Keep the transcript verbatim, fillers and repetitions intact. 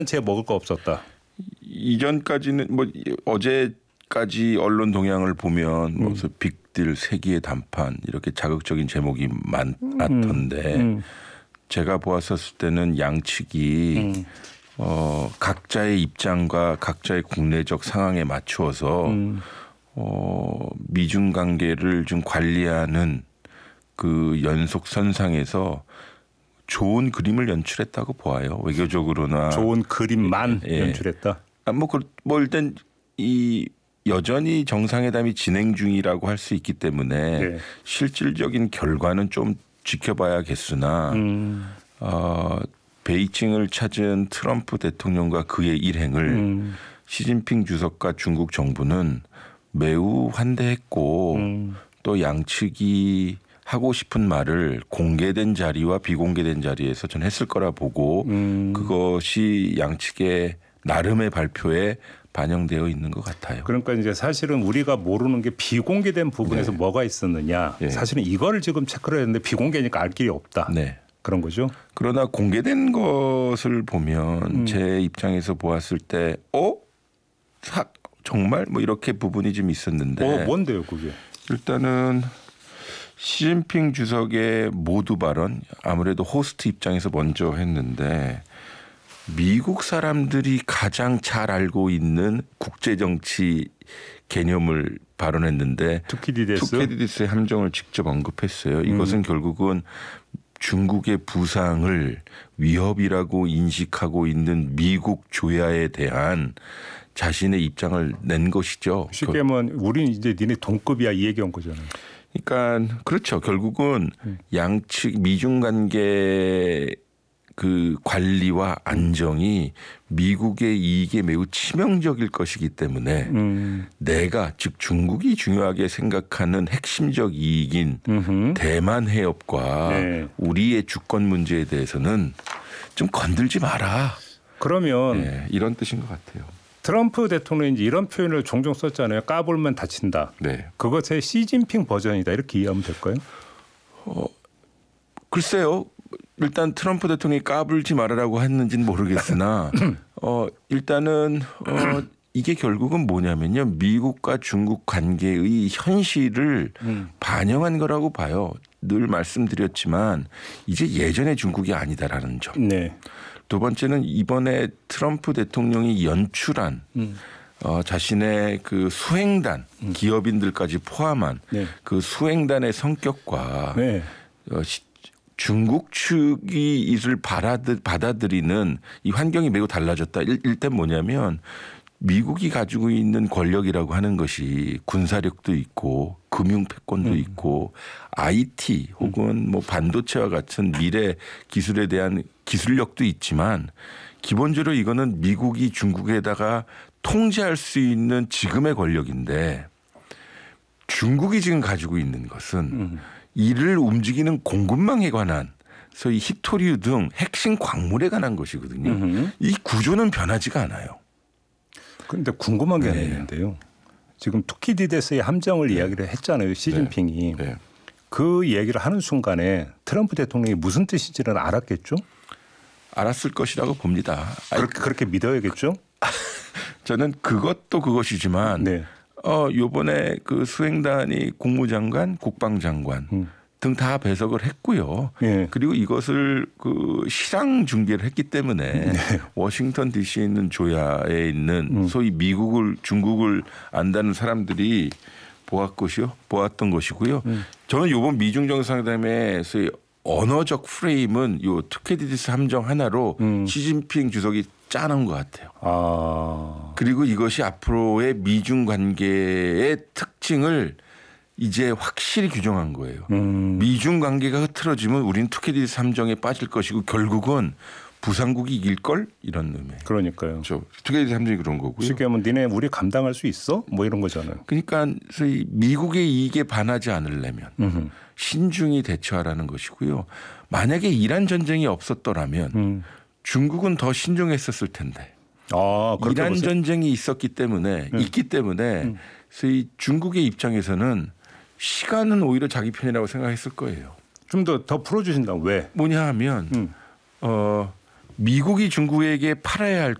제 먹을 거 없었다. 이전까지는 뭐 어제까지 언론 동향을 보면 뭐 음. 빅딜 세기의 단판 이렇게 자극적인 제목이 많던데 음. 음. 제가 보았었을 때는 양측이 음. 어, 각자의 입장과 각자의 국내적 상황에 맞추어서 음. 어, 미중 관계를 좀 관리하는 그 연속선상에서 좋은 그림을 연출했다고 보아요. 외교적으로나 좋은 그림만 예. 연출했다. 아, 뭐, 그, 뭐 일단 이 여전히 정상회담이 진행 중이라고 할 수 있기 때문에 예. 실질적인 결과는 좀 지켜봐야겠으나 음. 어, 베이징을 찾은 트럼프 대통령과 그의 일행을 음. 시진핑 주석과 중국 정부는 매우 환대했고 음. 또 양측이 하고 싶은 말을 공개된 자리와 비공개된 자리에서 전 했을 거라 보고 음. 그것이 양측의 나름의 발표에 반영되어 있는 것 같아요. 그러니까 이제 사실은 우리가 모르는 게 비공개된 부분에서 네. 뭐가 있었느냐. 네. 사실은 이거를 지금 체크를 했는데 비공개니까 알 길이 없다. 네. 그런 거죠. 그러나 공개된 것을 보면 음. 제 입장에서 보았을 때 어? 사, 정말 뭐 이렇게 부분이 좀 있었는데. 어, 뭔데요 그게? 일단은 시진핑 주석의 모두 발언 아무래도 호스트 입장에서 먼저 했는데 미국 사람들이 가장 잘 알고 있는 국제정치 개념을 발언했는데 투키디데스? 투키디데스의 함정을 직접 언급했어요. 이것은 음. 결국은 중국의 부상을 위협이라고 인식하고 있는 미국 조야에 대한 자신의 입장을 낸 것이죠. 쉽게 하면 우리는 이제 니네 동급이야 이 얘기한 거잖아요. 그러니까 그렇죠. 결국은 음. 양측 미중 관계 그 관리와 안정이 미국의 이익에 매우 치명적일 것이기 때문에 음. 내가 즉 중국이 중요하게 생각하는 핵심적 이익인 음흠. 대만 해협과 네. 우리의 주권 문제에 대해서는 좀 건들지 마라. 그러면 네, 이런 뜻인 것 같아요. 트럼프 대통령이 이런 표현을 종종 썼잖아요. 까불면 다친다. 네. 그것의 시진핑 버전이다. 이렇게 이해하면 될까요? 어, 글쎄요. 일단 트럼프 대통령이 까불지 말아라고 했는지는 모르겠으나 어, 일단은 어, 이게 결국은 뭐냐면요. 미국과 중국 관계의 현실을 음. 반영한 거라고 봐요. 늘 말씀드렸지만 이제 예전의 중국이 아니다라는 점. 네. 두 번째는 이번에 트럼프 대통령이 연출한 음. 어, 자신의 그 수행단 음. 기업인들까지 포함한 네. 그 수행단의 성격과 네. 어, 시, 중국 측이 이를 받아들이는 이 환경이 매우 달라졌다. 일단 뭐냐면 미국이 가지고 있는 권력이라고 하는 것이 군사력도 있고 금융 패권도 음. 있고 아이티 혹은 뭐 반도체와 같은 미래 기술에 대한 기술력도 있지만 기본적으로 이거는 미국이 중국에다가 통제할 수 있는 지금의 권력인데 중국이 지금 가지고 있는 것은 음. 이를 움직이는 공급망에 관한 소위 히토류 등 핵심 광물에 관한 것이거든요. 음흠. 이 구조는 변하지가 않아요. 그런데 궁금한 게 네. 있는데요. 지금 투키디데스의 함정을 네. 이야기를 했잖아요. 시진핑이. 네. 네. 그 얘기를 하는 순간에 트럼프 대통령이 무슨 뜻인지는 알았겠죠? 알았을 것이라고 봅니다. 그렇게, 그렇게 믿어야겠죠? 저는 그것도 그것이지만 네. 어, 요번에 그 수행단이 국무장관, 국방장관 음. 등 다 배석을 했고요. 네. 그리고 이것을 그 실황 중계를 했기 때문에 네. 워싱턴 디씨에 있는 조야에 있는 음. 소위 미국을 중국을 안다는 사람들이 보았것이요, 보았던 것이고요. 음. 저는 요번 미중 정상회담의 소위 언어적 프레임은 요 투키디데스 함정 하나로 음. 시진핑 주석이 짜놓은 것 같아요. 아. 그리고 이것이 앞으로의 미중 관계의 특징을 이제 확실히 규정한 거예요. 음. 미중 관계가 흐트러지면 우리는 투키디데스 함정에 빠질 것이고 결국은 부상국이 이길 걸 이런 의미. 그러니까요. 투키디데스 함정이 그런 거고요. 쉽게 하면 니네 우리 감당할 수 있어? 뭐 이런 거잖아요. 그러니까 소위 미국의 이익에 반하지 않으려면 음흠. 신중히 대처하라는 것이고요. 만약에 이란 전쟁이 없었더라면 음. 중국은 더 신중했었을 텐데. 아, 이란 보세요. 전쟁이 있었기 때문에 음. 있기 때문에 음. 소위 중국의 입장에서는 시간은 오히려 자기 편이라고 생각했을 거예요. 좀 더 더 풀어주신다면 왜? 뭐냐 하면 음. 어, 미국이 중국에게 팔아야 할